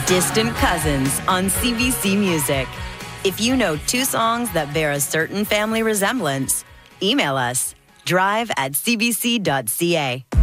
Distant Cousins on CBC Music. If you know two songs that bear a certain family resemblance, email us drive@cbc.ca.